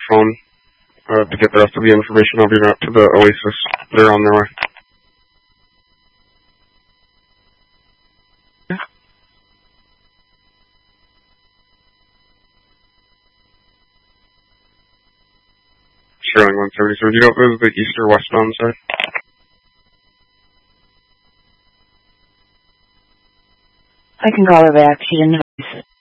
phone to get the rest of the information. I'll be out to the Oasis. They're on their way. Sterling 177. Do you know if it was the east or westbound side? I can call her back. She didn't